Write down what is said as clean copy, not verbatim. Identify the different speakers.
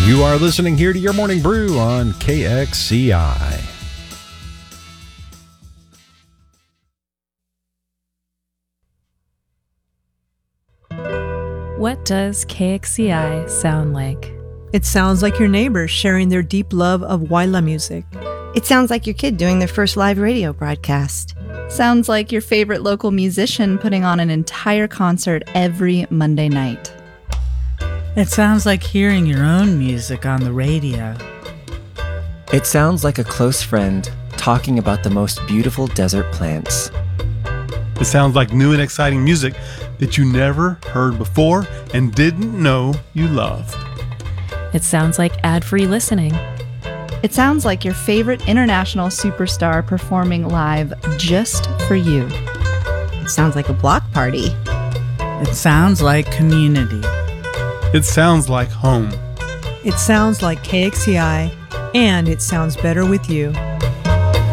Speaker 1: You are listening here to Your Morning Brew on KXCI.
Speaker 2: What does KXCI sound like?
Speaker 3: It sounds like your neighbors sharing their deep love of Waila music.
Speaker 4: It sounds like your kid doing their first live radio broadcast.
Speaker 5: Sounds like your favorite local musician putting on an entire concert every Monday night.
Speaker 6: It sounds like hearing your own music on the radio.
Speaker 7: It sounds like a close friend talking about the most beautiful desert plants.
Speaker 8: It sounds like new and exciting music that you never heard before and didn't know you loved.
Speaker 2: It sounds like ad-free listening.
Speaker 5: It sounds like your favorite international superstar performing live just for you.
Speaker 4: It sounds like a block party.
Speaker 6: It sounds like community.
Speaker 8: It sounds like home.
Speaker 3: It sounds like KXCI, and it sounds better with you.